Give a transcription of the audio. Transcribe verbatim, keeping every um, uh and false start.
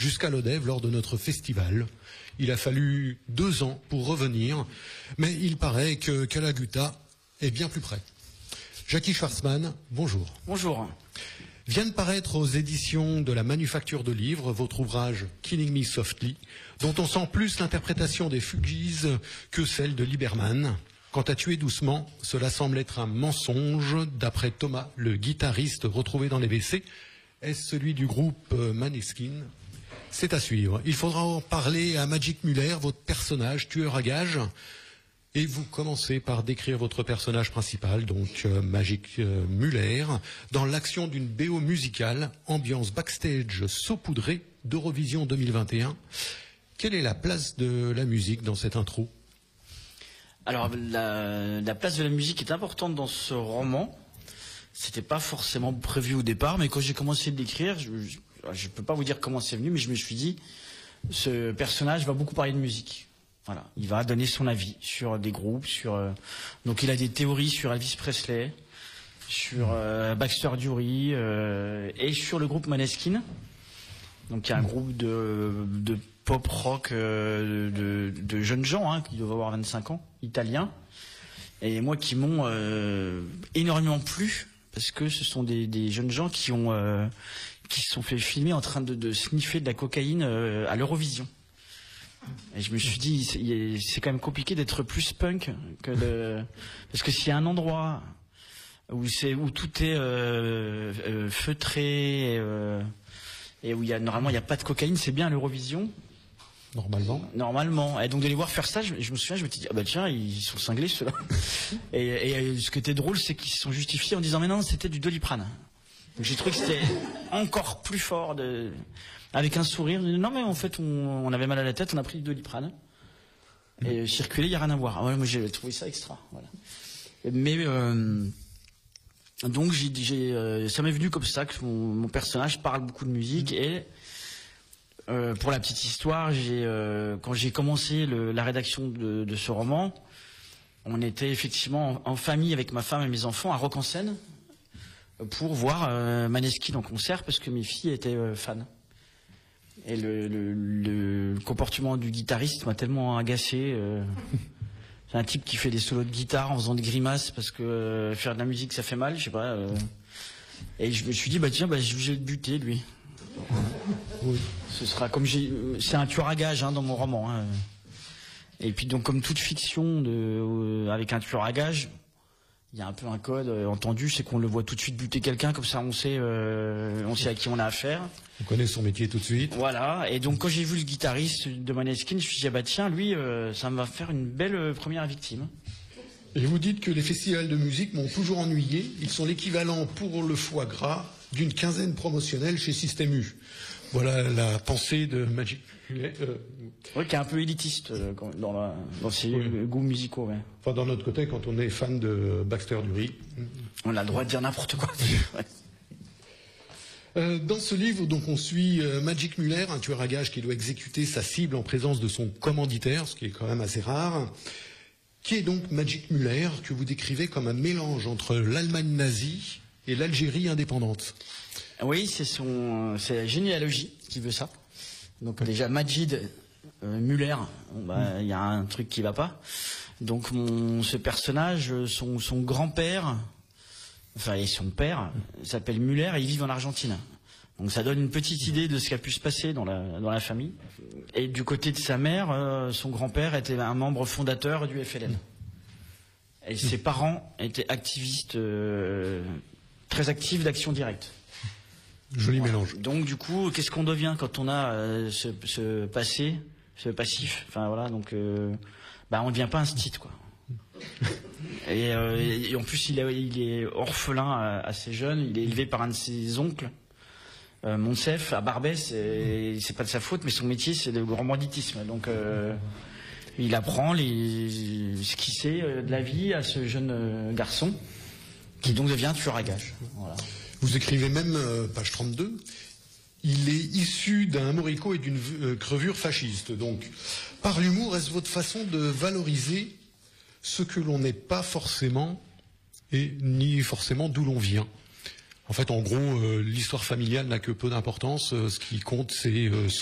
jusqu'à l'Odève lors de notre festival. Il a fallu deux ans pour revenir, mais il paraît que Calaguta est bien plus près. Jackie Schwartzman, bonjour. Bonjour. Vient de paraître aux éditions de la Manufacture de Livres votre ouvrage Killing Me Softly, dont on sent plus l'interprétation des Fugees que celle de Lieberman. Quant à Tuer doucement, cela semble être un mensonge, d'après Thomas, le guitariste retrouvé dans les W C. Est-ce celui du groupe Maneskin? C'est à suivre. Il faudra en parler à Magic Muller, votre personnage tueur à gages. Et vous commencez par décrire votre personnage principal, donc euh, Magic euh, Muller, dans l'action d'une B O musicale, ambiance backstage saupoudrée d'Eurovision deux mille vingt et un. Quelle est la place de la musique dans cette intro? Alors la, la place de la musique est importante dans ce roman. C'était pas forcément prévu au départ, mais quand j'ai commencé de l'écrire, je, je, je peux pas vous dire comment c'est venu, mais je me suis dit, ce personnage va beaucoup parler de musique. Voilà, il va donner son avis sur des groupes, sur euh, donc il a des théories sur Elvis Presley, sur euh, Baxter Dury euh, et sur le groupe Maneskin. Donc il y a un groupe de, de pop rock euh, de, de jeunes gens hein, qui doivent avoir vingt-cinq ans, italiens, et moi qui m'ont euh, énormément plu parce que ce sont des, des jeunes gens qui ont euh, qui se sont fait filmer en train de, de sniffer de la cocaïne euh, à l'Eurovision. Et je me suis dit, c'est quand même compliqué d'être plus punk que de... Parce que s'il y a un endroit où, c'est, où tout est euh, euh, feutré euh, et où il y a, normalement il n'y a pas de cocaïne, c'est bien l'Eurovision. Normalement. Normalement. Et donc de les voir faire ça, je, je me souviens, je me suis dit, ah bah tiens, ils sont cinglés ceux-là. Et, et ce qui était drôle, c'est qu'ils se sont justifiés en disant, mais non, c'était du Doliprane. Donc j'ai trouvé que c'était encore plus fort de... avec un sourire. Non mais en fait on, on avait mal à la tête, on a pris du Doliprane. Et circuler, il n'y a rien à voir. Ah ouais, moi j'ai trouvé ça extra. Voilà. Mais euh, donc j'ai, j'ai, euh, ça m'est venu comme ça que mon, mon personnage parle beaucoup de musique. Et euh, pour la petite histoire, j'ai, euh, quand j'ai commencé le, la rédaction de, de ce roman, on était effectivement en, en famille avec ma femme et mes enfants à Rock en Seine pour voir euh, Maneskin en concert parce que mes filles étaient euh, fans. Et le, le, le comportement du guitariste m'a tellement agacé. Euh, c'est un type qui fait des solos de guitare en faisant des grimaces parce que euh, faire de la musique ça fait mal, je sais pas. Euh, et je me suis dit bah tiens bah je vais le buter lui. Oui. Ce sera comme j'ai, c'est un tueur à gages hein, dans mon roman. Hein. Et puis donc comme toute fiction de euh, avec un tueur à gages. Il y a un peu un code euh, entendu, c'est qu'on le voit tout de suite buter quelqu'un, comme ça on sait, euh, on sait à qui on a affaire. On connaît son métier tout de suite. Voilà, et donc quand j'ai vu le guitariste de Maneskin, je me suis dit, ah bah tiens, lui, euh, ça va faire une belle euh, première victime. Et vous dites que les festivals de musique m'ont toujours ennuyé. Ils sont l'équivalent pour le foie gras d'une quinzaine promotionnelle chez Système U. Voilà la pensée de Magic Muller. Euh... Oui, qui est un peu élitiste euh, dans, la, dans ses oui. goûts musicaux. Ouais. Enfin, d'un autre côté, quand on est fan de Baxter Dury. On a le droit de dire n'importe quoi. Ouais. Euh, dans ce livre, donc, on suit euh, Magic Muller, un tueur à gages qui doit exécuter sa cible en présence de son commanditaire, ce qui est quand même assez rare. Qui est donc Magic Muller, que vous décrivez comme un mélange entre l'Allemagne nazie et l'Algérie indépendante? Oui, c'est son, c'est la généalogie qui veut ça. Donc oui. Déjà Majid euh, Muller, il bah, mm. y a un truc qui va pas. Donc mon, ce personnage, son, son grand-père, enfin et son père, s'appelle Muller et ils vivent en Argentine. Donc ça donne une petite idée de ce qui a pu se passer dans la, dans la famille. Et du côté de sa mère, euh, son grand-père était un membre fondateur du F L N. Et ses parents étaient activistes, euh, très actifs d'Action Directe. Joli voilà. Mélange. Donc du coup, qu'est-ce qu'on devient quand on a euh, ce, ce passé, ce passif? Enfin voilà, donc euh, bah on ne devient pas un stit quoi. Et, euh, et en plus il est, il est orphelin assez jeune, il est élevé par un de ses oncles, euh, Monsef à Barbès, et c'est pas de sa faute, mais son métier c'est le grand banditisme. Donc euh, il apprend les, ce qu'il sait de la vie à ce jeune garçon qui donc devient tueur à gages. Voilà. Vous écrivez même, euh, page trente-deux, il est issu d'un moricaud et d'une euh, crevure fasciste. Donc, par l'humour, est-ce votre façon de valoriser ce que l'on n'est pas forcément et ni forcément d'où l'on vient? En fait, en gros, euh, l'histoire familiale n'a que peu d'importance. Euh, ce qui compte, c'est euh, ce